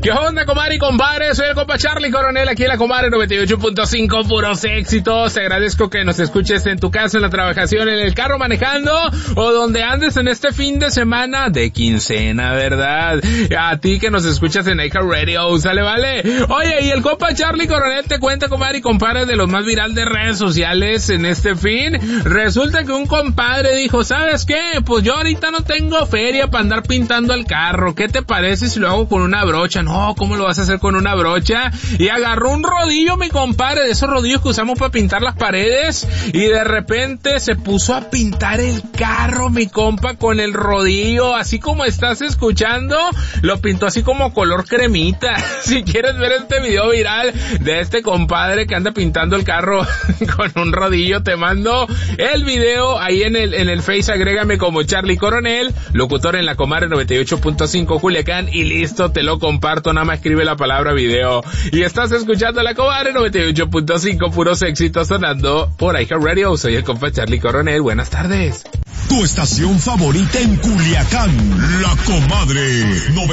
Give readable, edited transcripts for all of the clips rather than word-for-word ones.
¿Qué onda, comadre y compadre? Soy el compa Charlie Coronel, aquí en la comadre 98.5, puros éxitos. Te agradezco que nos escuches en tu casa, en la trabajación, en el carro manejando, o donde andes en este fin de semana de quincena, ¿verdad? A ti que nos escuchas en iHeartRadio, ¿sale, vale? Oye, y el compa Charlie Coronel te cuenta, comadre y compadre, de los más viral de redes sociales en este fin. Resulta que un compadre dijo, ¿sabes qué? Pues yo ahorita no tengo feria para andar pintando el carro. ¿Qué te parece si lo hago con una brocha? No, ¿cómo lo vas a hacer con una brocha? Y agarró un rodillo, mi compadre, de esos rodillos que usamos para pintar las paredes, y de repente se puso a pintar el carro, mi compa, con el rodillo, así como estás escuchando, lo pintó así como color cremita. Si quieres ver este video viral de este compadre que anda pintando el carro con un rodillo, te mando el video ahí en el Face, agrégame como Charlie Coronel, locutor en la comadre 98.5 Culiacán, y listo, te lo comparto, nada más escribe la palabra video. Y estás escuchando la comadre 98.5, puros éxitos sonando por iHeartRadio. Soy el compa Charlie Coronel, buenas tardes. Tu estación favorita en Culiacán, la comadre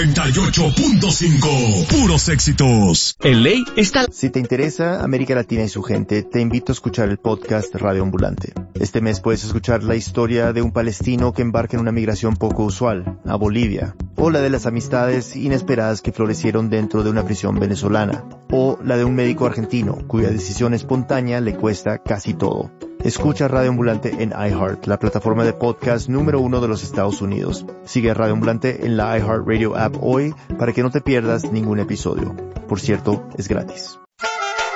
98.5, puros éxitos. En ley está. Si te interesa América Latina y su gente, te invito a escuchar el podcast Radio Ambulante. Este mes puedes escuchar la historia de un palestino que embarca en una migración poco usual, a Bolivia, o la de las amistades inesperadas que florecieron dentro de una prisión venezolana, o la de un médico argentino cuya decisión espontánea le cuesta casi todo. Escucha Radio Ambulante en iHeart, la plataforma de podcast número 1 de los Estados Unidos. Sigue a Radio Ambulante en la iHeartRadio app hoy para que no te pierdas ningún episodio. Por cierto, es gratis.